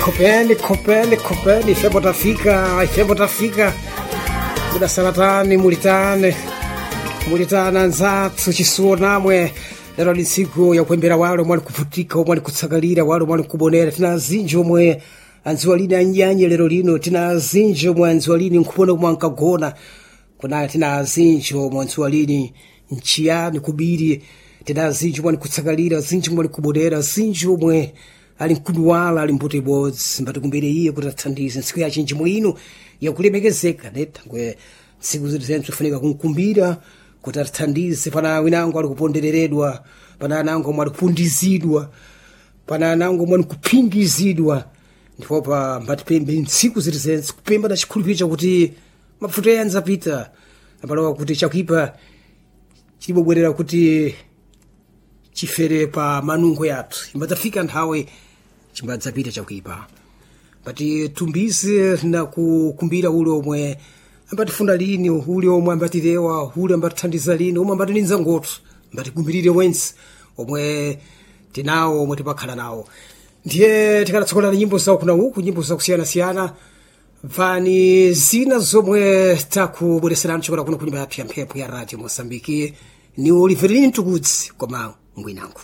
Kopeni, ifepo tafika. Muda salatani mulitane anzathu chisuo namwe. Lero ni siku ya kuembera wale mwali kuvutika, mwali kutsagalira, wale mwali kubonera. Tina zinjo mwe anziwa lini anyanye lero lino. Tina zinjo mwe anziwa lini nkubona mwankagona. Kuna tina zinjo mwe anziwa lini nchiani kubiri. Tina zinjo mwali kutsagalira, zinjo mwali kubonera, zinjo mwe ali mkuduwala, ali mputi bozi. Mbatu kumbire iye kutathandiza. Nsiku ya chinji mwinu ya kulemekezeka. Neta kwe siku zilizentu funika kumkumbira. Kutathandize pana winango ali kupondereredwa, pana anango mwali kupundizidwa, pana anango mwali kupingizidwa. Ndipo pa mbati pembe nsiku zilizentu kupemba na chikhulupirira kuti mafuta yanza pita. Apalowa kuti chakuipa chibobwerera kuti chifere pa manungo yathu. Imbadzafika nthawi chimbadzapita chakuipa. Pati tumbize na kukumbira ule omwe ambatifunda lini, ule omwe ambatirewa, ule ambatithandiza lini, omwe ambatininza ngoto, ambatikumbilire wensi omwe tinawo, omwe tipakhala nawo. Ndiye tikalatsokola nyimbo za kuna uku, nyimbo za kusiyana-siyana. Vani zina zomwe takubwereserani chokera kuno kunyumba yapya mphepo ya Radio Mosambiki. Ni Oliverine Tukudzi koma ngwinangu.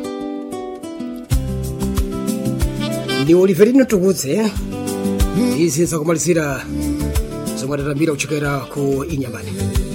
Ni Oliverine Tukudzi, izi za kumalizira zomwe tatambira kuchokera ku Inyambani.